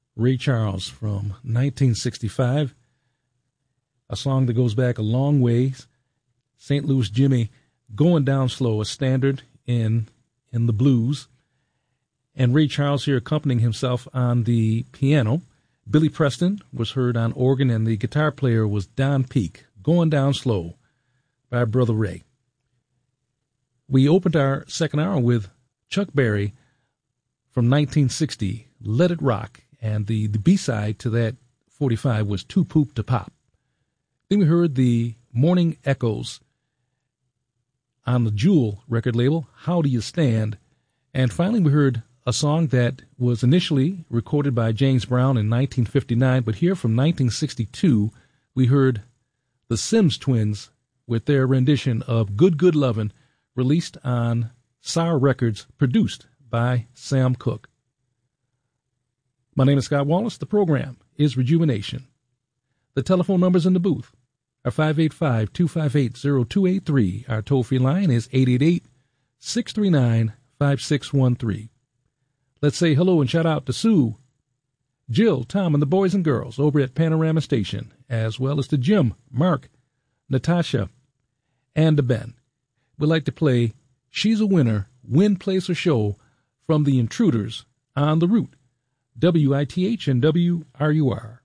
Ray Charles from 1965, a song that goes back a long ways. St. Louis Jimmy, Going Down Slow, a standard in the blues. And Ray Charles here accompanying himself on the piano. Billy Preston was heard on organ, and the guitar player was Don Peake, Going Down Slow by Brother Ray. We opened our second hour with Chuck Berry from 1960, Let It Rock, and the B-side to that 45 was Too Poop to Pop. Then we heard the Morning Echoes on the Jewel record label, How Do You Stand? And finally we heard a song that was initially recorded by James Brown in 1959, but here from 1962 we heard the Sims Twins with their rendition of Good Good Lovin', released on Sour Records, produced by Sam Cooke. My name is Scott Wallace. The program is Rejuvenation. The telephone numbers in the booth are 585-258-0283. Our toll-free line is 888-639-5613. Let's say hello and shout out to Sue, Jill, Tom, and the boys and girls over at Panorama Station, as well as to Jim, Mark, Natasha, and to Ben. We'd like to play She's a Winner, Win, Place, or Show from The Intruders on the Root, WITH and WRUR.